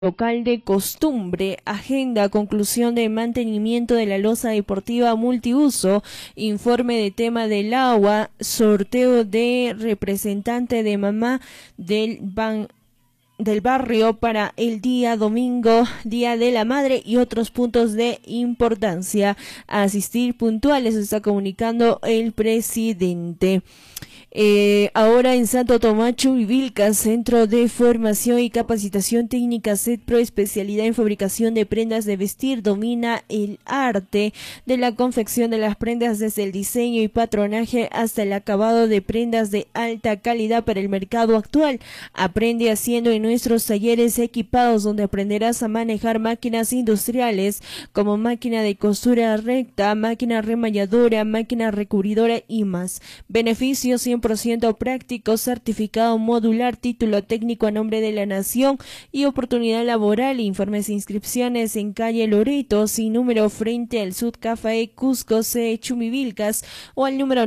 Local de costumbre, agenda, conclusión de mantenimiento de la losa deportiva multiuso, informe de tema del agua, sorteo de representante de mamá del barrio para el día domingo, Día de la Madre y otros puntos de importancia. A asistir puntuales, está comunicando el presidente. Ahora en Santo Tomás, Chumbivilcas, Centro de Formación y Capacitación Técnica CETPRO, especialidad en fabricación de prendas de vestir, domina el arte de la confección de las prendas desde el diseño y patronaje hasta el acabado de prendas de alta calidad para el mercado actual. Aprende haciendo en nuestros talleres equipados, donde aprenderás a manejar máquinas industriales como máquina de costura recta, máquina remalladora, máquina recubridora y más. Beneficios 100% práctico, certificado modular, título técnico a nombre de la nación y oportunidad laboral. Informes e inscripciones en calle Loreto, sin número, frente al Sud Café Cusco, C. Chumbivilcas, o al número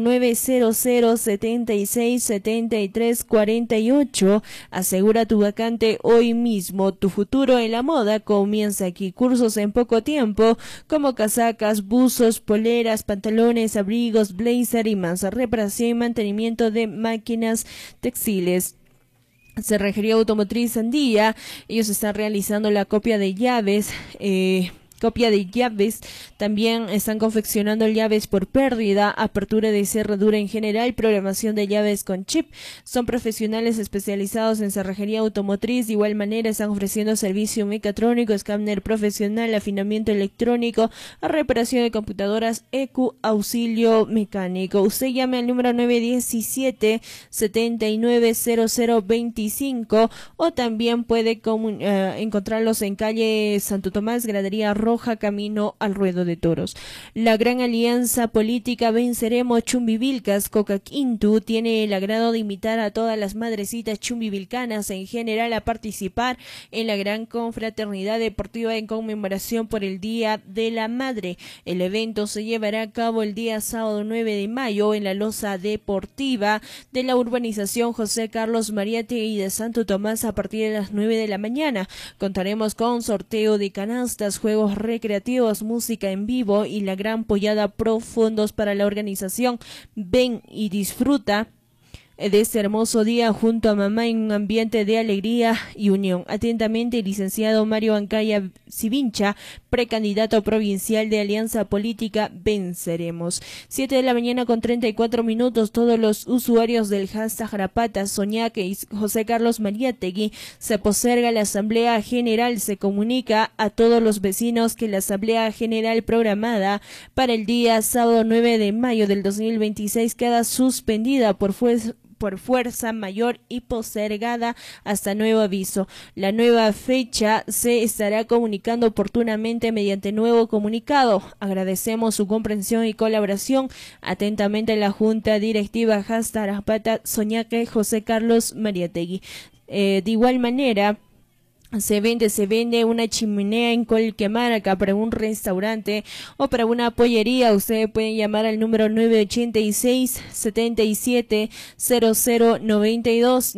900-76-73-48. Asegura tu vacante hoy mismo. Tu futuro en la moda comienza aquí. Cursos en poco tiempo, como casacas, buzos, poleras, pantalones, abrigos, blazer y más. Reparación y mantenimiento de máquinas textiles. Cerrajería Automotriz Andía, ellos están realizando la copia de llaves, también están confeccionando llaves por pérdida, apertura de cerradura en general, programación de llaves con chip. Son profesionales especializados en cerrajería automotriz. De igual manera están ofreciendo servicio mecatrónico, escáner profesional, afinamiento electrónico, reparación de computadoras, EQ, auxilio mecánico. Usted llame al número 917-790025 o también puede encontrarlos en calle Santo Tomás, gradería Roja, camino al Ruedo de Toros. La Gran Alianza Política Venceremos Chumbivilcas, Cocaquintu, tiene el agrado de invitar a todas las madrecitas chumbivilcanas en general a participar en la gran confraternidad deportiva en conmemoración por el Día de la Madre. El evento se llevará a cabo el día sábado 9 de mayo en la losa deportiva de la urbanización José Carlos Mariátegui de Santo Tomás a partir de las 9 de la mañana. Contaremos con sorteo de canastas, juegos recreativos, música en vivo y la gran pollada pro fondos para la organización. Ven y disfruta de este hermoso día junto a mamá en un ambiente de alegría y unión. Atentamente, el licenciado Mario Ancaya Sivincha, precandidato provincial de Alianza Política Venceremos. 7 de la mañana con 34 minutos. Todos los usuarios del hashtag Jarapata, Soñaque y José Carlos Mariátegui se posterga la Asamblea General. Se comunica a todos los vecinos que la Asamblea General programada para el día sábado 9 de mayo del 2026 queda suspendida por fuerza mayor y postergada hasta nuevo aviso. La nueva fecha se estará comunicando oportunamente mediante nuevo comunicado. Agradecemos su comprensión y colaboración. Atentamente, la Junta Directiva Jarapata, Soñaque, José Carlos Mariátegui. De igual manera, se vende una chimenea en Colquemarca para un restaurante o para una pollería. Ustedes pueden llamar al número 986-770092,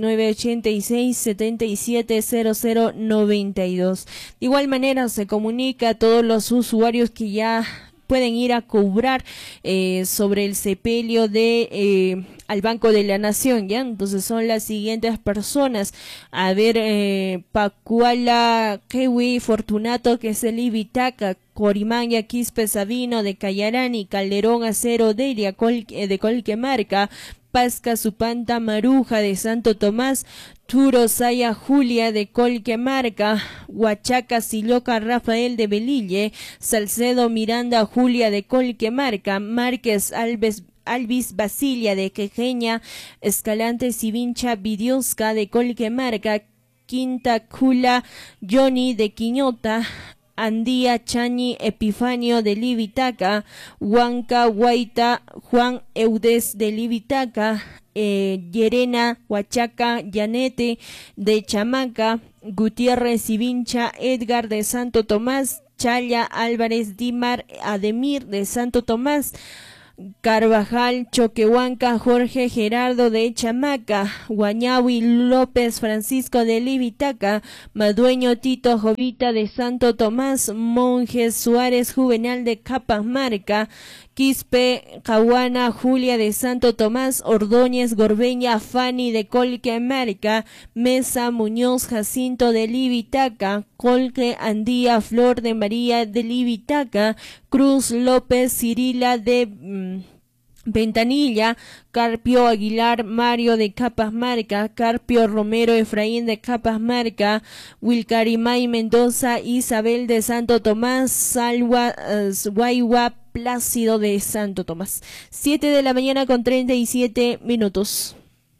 986-770092. De igual manera, se comunica a todos los usuarios que ya pueden ir a cobrar sobre el sepelio de al Banco de la Nación, ¿ya? Entonces son las siguientes personas. A ver, Pacuala Kewi Fortunato, que es el Ibitaca, Corimán Quispe Sabino de Cayarani, Calderón Acero Delia de Colquemarca, Pasca Supanta Maruja de Santo Tomás, Turo Saya Julia de Colquemarca, Huachaca Siloca Rafael de Belille, Salcedo Miranda Julia de Colquemarca, Márquez Alvis Basilia de Quejeña, Escalante Sivincha Vidiosca de Colquemarca, Quinta Cula Johnny de Quiñota, Andía Chañi Epifanio de Libitaca, Huanca Guaita Juan Eudes de Libitaca, Llerena Huachaca Yanete de Chamaca, Gutiérrez Sivincha Edgar de Santo Tomás, Chaya Álvarez Dimar Ademir de Santo Tomás, Carvajal, Choquehuanca, Jorge Gerardo de Chamaca, Guañahui López Francisco de Libitaca, Madueño Tito Jovita de Santo Tomás, Monjes Suárez Juvenal de Capamarca, Quispe, Caguana, Julia de Santo Tomás, Ordóñez, Gorbeña, Fanny de Colque América, Mesa, Muñoz, Jacinto de Libitaca, Colque, Andía, Flor de María de Libitaca, Cruz López, Cirila de Ventanilla, Carpio Aguilar, Mario de Capasmarca, Carpio Romero, Efraín de Capasmarca, Wilcarimay Mendoza, Isabel de Santo Tomás, Salwa, Guayua, Plácido de Santo Tomás. 7 de la mañana con 37 minutos.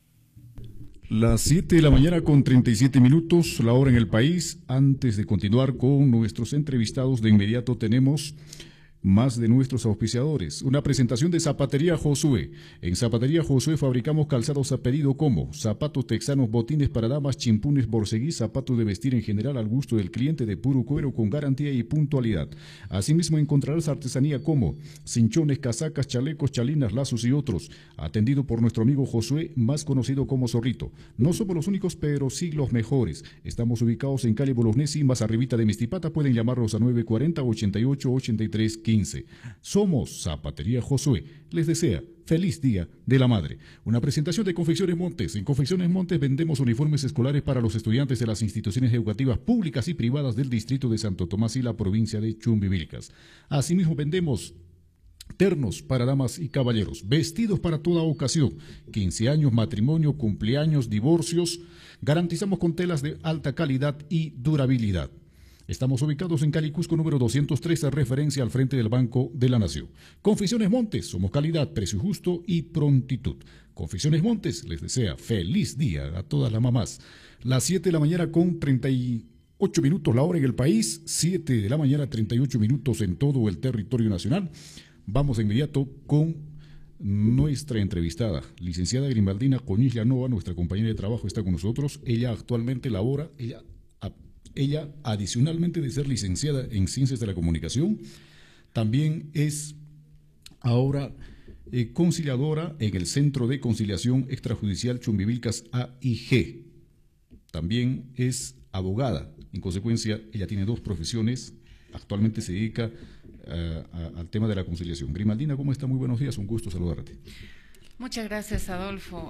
Las 7 de la mañana con 37 minutos, la hora en el país. Antes de continuar con nuestros entrevistados, de inmediato tenemos más de nuestros auspiciadores. Una presentación de Zapatería Josué. En Zapatería Josué fabricamos calzados a pedido como zapatos texanos, botines para damas, chimpunes, borceguís, zapatos de vestir en general al gusto del cliente de puro cuero con garantía y puntualidad. Asimismo encontrarás artesanía como cinchones, casacas, chalecos, chalinas, lazos y otros. Atendido por nuestro amigo Josué, más conocido como Zorrito. No somos los únicos, pero sí los mejores. Estamos ubicados en calle Bolognesi, más arribita de Mistipata. Pueden llamarlos a 940 88 83 15. Somos Zapatería Josué. Les desea feliz Día de la Madre. Una presentación de Confecciones Montes. En Confecciones Montes vendemos uniformes escolares para los estudiantes de las instituciones educativas públicas y privadas del distrito de Santo Tomás y la provincia de Chumbivilcas. Asimismo vendemos ternos para damas y caballeros, vestidos para toda ocasión, 15 años, matrimonio, cumpleaños, divorcios. Garantizamos con telas de alta calidad y durabilidad. Estamos ubicados en Cali, Cusco, número 213, referencia al frente del Banco de la Nación. Confecciones Montes, somos calidad, precio justo y prontitud. Confecciones Montes les desea feliz día a todas las mamás. Las 7 de la mañana con 38 minutos, la hora en el país, 7 de la mañana 38 minutos en todo el territorio nacional. Vamos de inmediato con nuestra entrevistada, licenciada Grimaldina Coñiz Llanova, nuestra compañera de trabajo, está con nosotros. Ella actualmente labora, ella, adicionalmente de ser licenciada en Ciencias de la Comunicación, también es ahora conciliadora en el Centro de Conciliación Extrajudicial Chumbivilcas AIG. También es abogada. En consecuencia, ella tiene dos profesiones. Actualmente se dedica al tema de la conciliación. Grimaldina, ¿cómo está? Muy buenos días. Un gusto saludarte. Muchas gracias, Adolfo.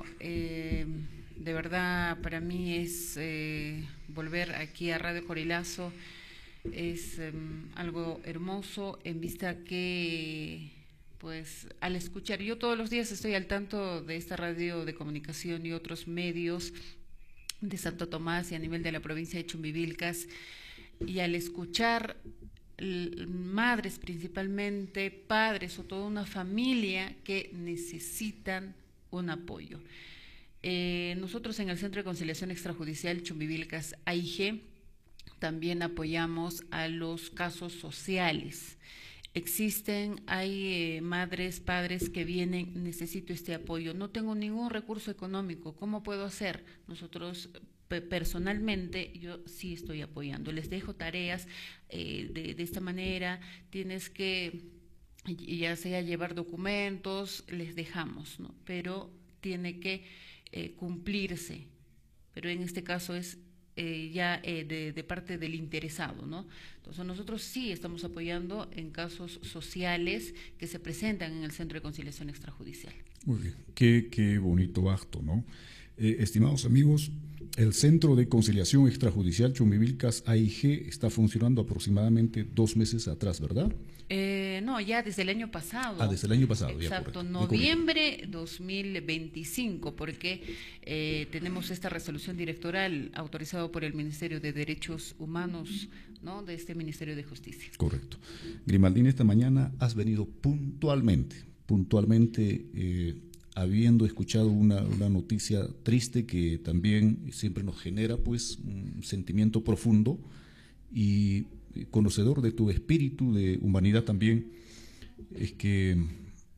De verdad, para mí es volver aquí a Radio Corilazo, es algo hermoso en vista que, pues, al escuchar, yo todos los días estoy al tanto de esta radio de comunicación y otros medios de Santo Tomás y a nivel de la provincia de Chumbivilcas, y al escuchar madres principalmente, padres o toda una familia que necesitan un apoyo. Nosotros en el Centro de Conciliación Extrajudicial Chumbivilcas AIG también apoyamos a los casos sociales. Hay madres, padres que vienen, necesito este apoyo, no tengo ningún recurso económico, ¿cómo puedo hacer? Nosotros personalmente yo sí estoy apoyando, les dejo tareas de esta manera, tienes que ya sea llevar documentos, les dejamos, ¿no? Pero tiene que cumplirse, pero en este caso es de parte del interesado, ¿no? Entonces nosotros sí estamos apoyando en casos sociales que se presentan en el Centro de Conciliación Extrajudicial. Muy bien, qué bonito acto, ¿no? Estimados amigos, el Centro de Conciliación Extrajudicial Chumbivilcas AIG está funcionando aproximadamente 2 meses atrás, ¿verdad? No, ya desde el año pasado. Ah, desde el año pasado. Exacto, ya, noviembre 2025, porque tenemos esta resolución directoral autorizada por el Ministerio de Derechos Humanos, ¿no? De este Ministerio de Justicia. Correcto. Grimaldina, esta mañana has venido puntualmente, habiendo escuchado una noticia triste que también siempre nos genera pues un sentimiento profundo, y conocedor de tu espíritu de humanidad también, es que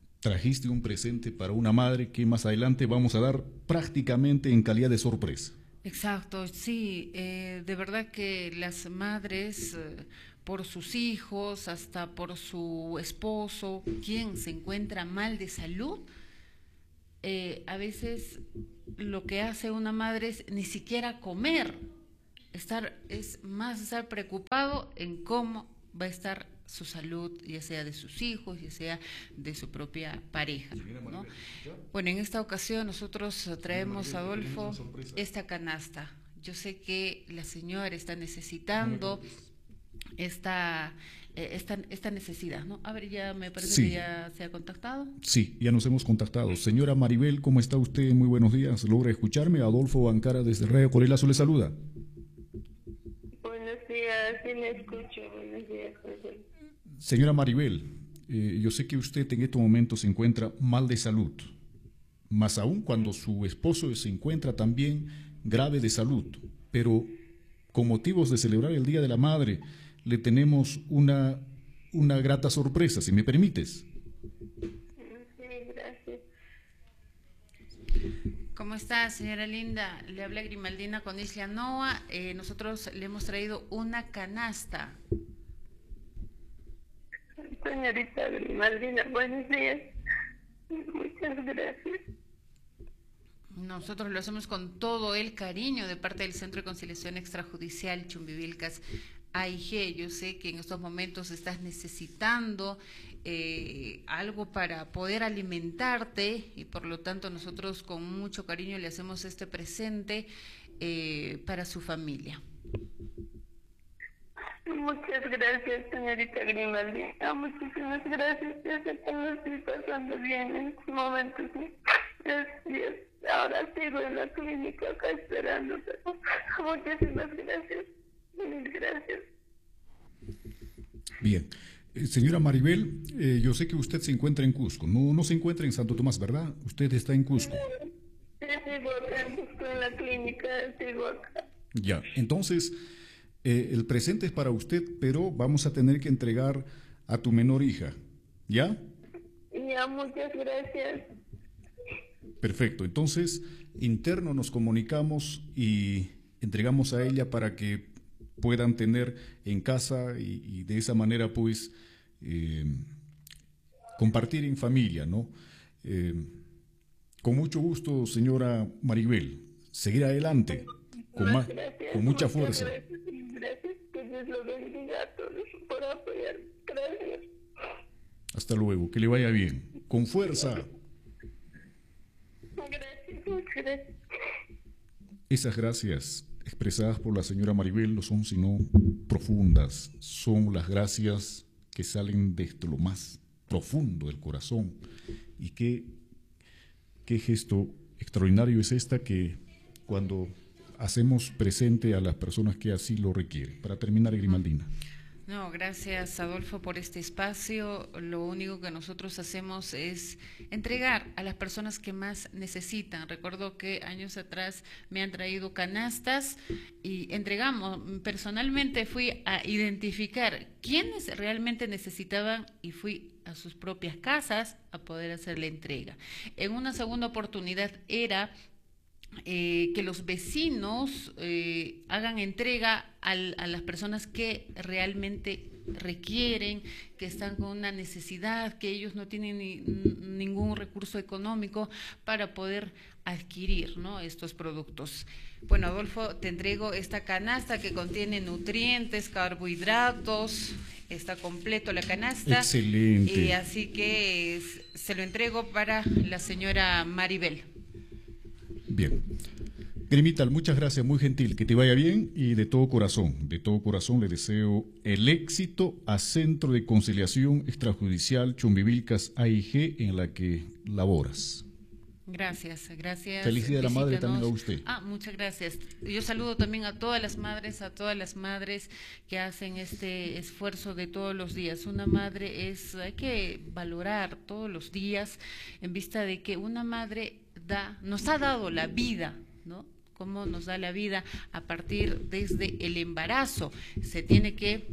trajiste un presente para una madre que más adelante vamos a dar prácticamente en calidad de sorpresa. Exacto, sí, de verdad que las madres, por sus hijos, hasta por su esposo, quien se encuentra mal de salud, a veces lo que hace una madre es ni siquiera comer, es más estar preocupado en cómo va a estar su salud, ya sea de sus hijos, ya sea de su propia pareja, ¿no? Bueno, en esta ocasión nosotros traemos, Adolfo, esta canasta. Yo sé que la señora está necesitando esta necesidad, ¿no? A ver, ya me parece que Sí, ya se ha contactado. sí, ya nos hemos contactado. Señora Maribel, ¿cómo está usted? Muy buenos días. ¿Logra escucharme? Adolfo Bancara desde Radio Corelazo le saluda. Buenos días, sí le escucho. Buenos días, José. Señora Maribel, yo sé que usted en estos momentos se encuentra mal de salud, más aún cuando su esposo se encuentra también grave de salud, pero con motivos de celebrar el Día de la Madre, le tenemos una grata sorpresa, si me permites. Sí, gracias. ¿Cómo está, señora Linda? Le habla Grimaldina con Isla Noa. Nosotros le hemos traído una canasta. Señorita Grimaldina, buenos días. Muchas gracias. Nosotros lo hacemos con todo el cariño de parte del Centro de Conciliación Extrajudicial Chumbivilcas AIG. Yo sé que en estos momentos estás necesitando algo para poder alimentarte y por lo tanto nosotros con mucho cariño le hacemos este presente para su familia. Muchas gracias, señorita Grimaldina. Muchísimas gracias. Ya sé que no estoy pasando bien en estos momentos. Gracias. Ahora sigo en la clínica acá esperando. Muchísimas gracias. Mil gracias. Bien. Señora Maribel, yo sé que usted se encuentra en Cusco, no se encuentra en Santo Tomás, ¿verdad? Usted está en Cusco. Sigo acá en la clínica, sigo acá. Ya, entonces, el presente es para usted, pero vamos a tener que entregar a tu menor hija, ¿ya? Ya, muchas gracias. Perfecto, entonces, interno nos comunicamos y entregamos a ella para que puedan tener en casa y de esa manera, pues, compartir en familia, ¿no? Con mucho gusto, señora Maribel, seguir adelante, con mucha fuerza. Gracias, que Dios lo bendiga a todos por apoyar. Gracias. Hasta luego, que le vaya bien. Con fuerza. Gracias, muchas gracias. Esas gracias expresadas por la señora Maribel no son sino profundas, son las gracias que salen desde lo más profundo del corazón. Y qué gesto extraordinario es esta que cuando hacemos presente a las personas que así lo requieren. Para terminar, Grimaldina. No, gracias Adolfo por este espacio. Lo único que nosotros hacemos es entregar a las personas que más necesitan. Recuerdo que años atrás me han traído canastas y entregamos. Personalmente fui a identificar quiénes realmente necesitaban y fui a sus propias casas a poder hacer la entrega. En una segunda oportunidad era que los vecinos hagan entrega a las personas que realmente requieren, que están con una necesidad, que ellos no tienen ningún recurso económico para poder adquirir, ¿no?, estos productos. Bueno, Adolfo, te entrego esta canasta que contiene nutrientes, carbohidratos, está completo la canasta. Excelente. Así que se lo entrego para la señora Maribel. Bien. Grimital, muchas gracias, muy gentil, que te vaya bien y de todo corazón le deseo el éxito a Centro de Conciliación Extrajudicial Chumbivilcas AIG en la que laboras. Gracias. Feliz Día de la Madre también a usted. Muchas gracias. Yo saludo también a todas las madres que hacen este esfuerzo de todos los días. Una madre hay que valorar todos los días en vista de que una madre nos ha dado la vida, ¿no? Cómo nos da la vida a partir desde el embarazo. Se tiene que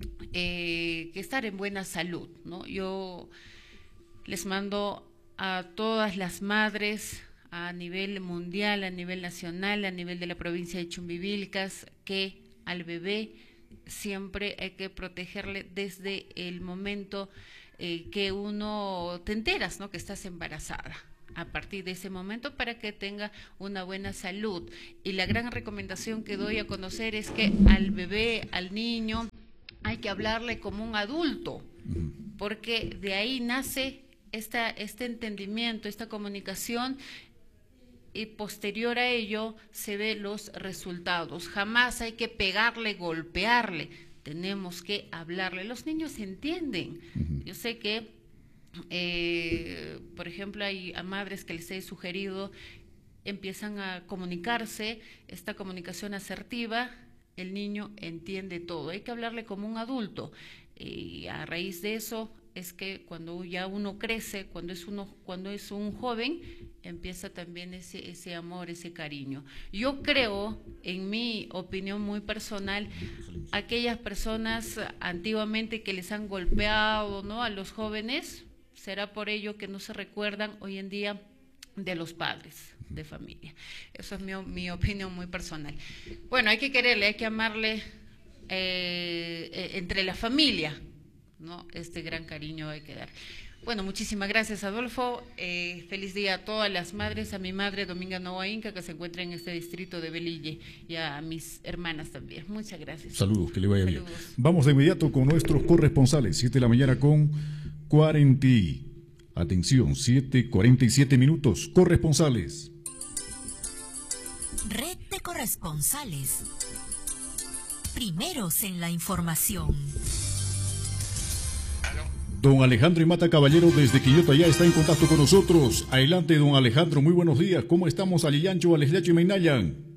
estar en buena salud, ¿no? Yo les mando a todas las madres, a nivel mundial, a nivel nacional, a nivel de la provincia de Chumbivilcas, que al bebé siempre hay que protegerle desde el momento que uno te enteras, ¿no?, que estás embarazada. A partir de ese momento, para que tenga una buena salud. Y la gran recomendación que doy a conocer es que al bebé, al niño, hay que hablarle como un adulto, porque de ahí nace este entendimiento, esta comunicación, y posterior a ello se ven los resultados. Jamás hay que pegarle, golpearle, tenemos que hablarle. Los niños entienden. Yo sé que por ejemplo, hay a madres que les he sugerido, empiezan a comunicarse, esta comunicación asertiva, el niño entiende todo, hay que hablarle como un adulto, y a raíz de eso es que cuando ya uno crece, cuando es un joven, empieza también ese amor, ese cariño. Yo creo, en mi opinión muy personal, aquellas personas antiguamente que les han golpeado, ¿no?, a los jóvenes, será por ello que no se recuerdan hoy en día de los padres de familia. Eso es mi opinión muy personal. Bueno, hay que quererle, hay que amarle entre la familia, ¿no? Este gran cariño hay que dar. Bueno, muchísimas gracias, Adolfo. Feliz día a todas las madres, a mi madre Dominga Noa Inca, que se encuentra en este distrito de Velille, y a mis hermanas también. Muchas gracias. Saludos, que le vaya bien. Saludos. Vamos de inmediato con nuestros corresponsales, 7 de la mañana con 7:47 minutos. Corresponsales. Red de corresponsales. Primeros en la información. Don Alejandro Imata Caballero desde Quillota ya está en contacto con nosotros. Adelante, don Alejandro, muy buenos días. ¿Cómo estamos, Aliyancho, Alesliacho y Meinayan?